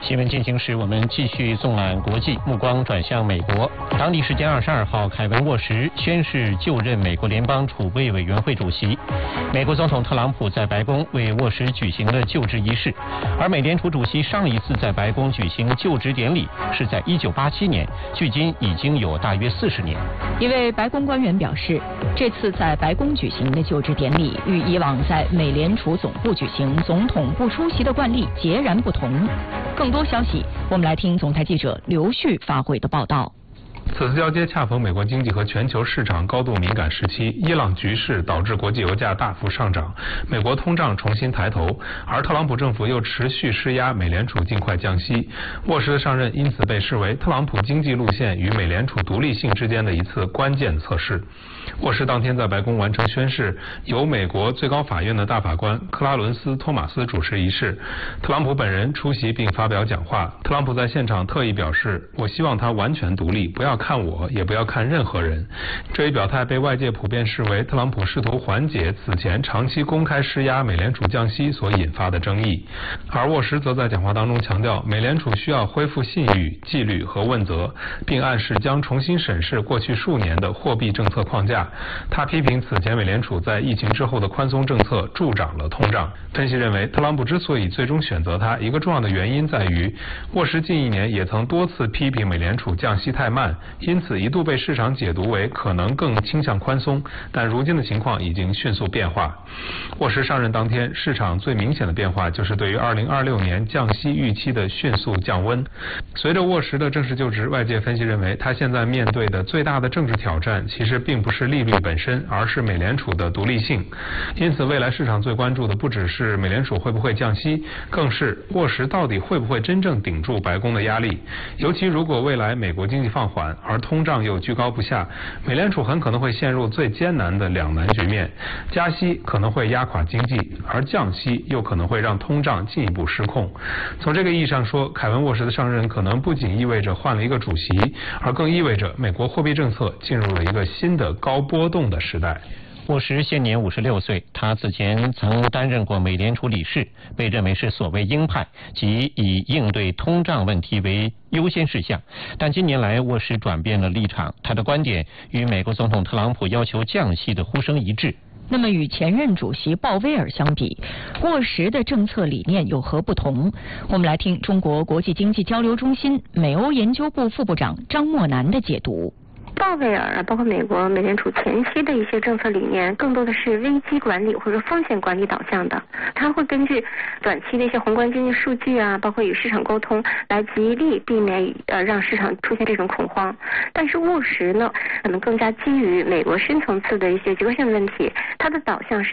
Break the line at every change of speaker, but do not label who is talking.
新闻进行时，我们继续纵览国际，目光转向美国。当地时间22号，凯文沃什宣誓就任美国联邦储备委员会主席。美国总统特朗普在白宫为沃什举行了就职仪式，而美联储主席上一次在白宫举行就职典礼是在1987年，距今已经有大约40年。
一位白宫官员表示，这次在白宫举行的就职典礼与以往在美联储总部举行总统不出席的惯例截然不同。更多消息，我们来听总台记者刘旭发回的报道。
此次交接恰逢美国经济和全球市场高度敏感时期，伊朗局势导致国际油价大幅上涨，美国通胀重新抬头，而特朗普政府又持续施压美联储尽快降息。沃什的上任因此被视为特朗普经济路线与美联储独立性之间的一次关键测试。沃什当天在白宫完成宣誓，由美国最高法院的大法官克拉伦斯·托马斯主持仪式，特朗普本人出席并发表讲话。特朗普在现场特意表示，我希望他完全独立，不要看我，也不要看任何人。这一表态被外界普遍视为特朗普试图缓解此前长期公开施压美联储降息所引发的争议。而沃什则在讲话当中强调，美联储需要恢复信誉、纪律和问责，并暗示将重新审视过去数年的货币政策框架。他批评此前美联储在疫情之后的宽松政策助长了通胀。分析认为，特朗普之所以最终选择他，一个重要的原因在于，沃什近1年也曾多次批评美联储降息太慢，因此一度被市场解读为可能更倾向宽松，但如今的情况已经迅速变化。沃什上任当天，市场最明显的变化就是对于2026年降息预期的迅速降温。随着沃什的正式就职，外界分析认为，他现在面对的最大的政治挑战其实并不是利率本身，而是美联储的独立性。因此未来市场最关注的不只是美联储会不会降息，更是沃什到底会不会真正顶住白宫的压力。尤其如果未来美国经济放缓，而通胀又居高不下，美联储很可能会陷入最艰难的两难局面。加息可能会压垮经济，而降息又可能会让通胀进一步失控。从这个意义上说，凯文沃什的上任可能不仅意味着换了一个主席，而更意味着美国货币政策进入了一个新的高波动的时代。
沃什现年56岁，他此前曾担任过美联储理事，被认为是所谓鹰派，即以应对通胀问题为优先事项。但近年来，沃什转变了立场，他的观点与美国总统特朗普要求降息的呼声一致。
那么与前任主席鲍威尔相比，沃什的政策理念有何不同？我们来听中国国际经济交流中心美欧研究部副部长张默南的解读。
鲍威尔包括美联储前期的一些政策理念，更多的是危机管理或者风险管理导向的。他会根据短期的一些宏观经济数据啊，包括与市场沟通，来极力避免让市场出现这种恐慌。但是沃什呢，可能更加基于美国深层次的一些结构性问题，它的导向是